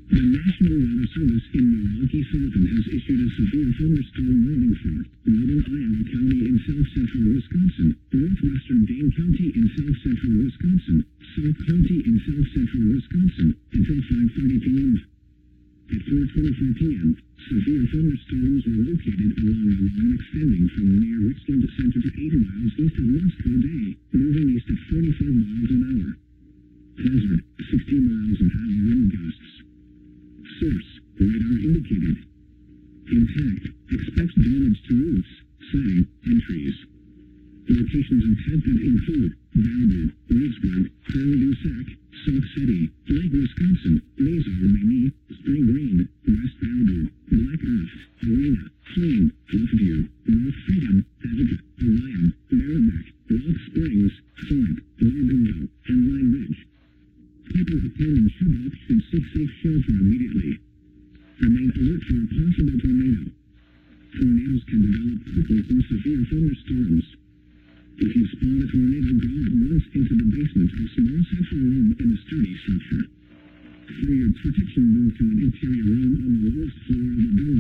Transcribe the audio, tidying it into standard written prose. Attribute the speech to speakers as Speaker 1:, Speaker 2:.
Speaker 1: The National Weather Service in Milwaukee Sullivan has issued a severe thunderstorm warning for northern Iowa County in south-central Wisconsin, northwestern Dane County in south-central Wisconsin, Sauk County in south-central Wisconsin, until 5:30 p.m. At 4:24 p.m., severe thunderstorms were located along a line extending from near Richland Center to 80 miles east of Westfield Day, moving east at 45 miles an hour. Hazard, 60 miles an hour wind gusts. Source, radar indicated. Intact, expect damage to roofs, siding, and trees. Locations intended include Bellevue, Reedsburg, Prairie-du-Sac, Sauk City, Lake Wisconsin, Mazar-Mini, Spring Green, West Bellevue, Black Earth, Arena, Plain, Bluffview, North Freedom, Edge, Orion, Merrimack, Rock Springs, Flint, Largo, and Lime Ridge. People attending Chubbuck should seek safe shelter immediately. Remain alert for a possible tornado. Tornadoes can develop quickly from severe thunderstorms. If you spot a tornado, go at once into the basement or small central room in a sturdy structure. For your protection, move to an interior room on the lowest floor of the building.